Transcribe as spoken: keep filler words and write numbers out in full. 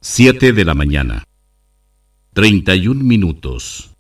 Siete de la mañana. Treinta y un minutos.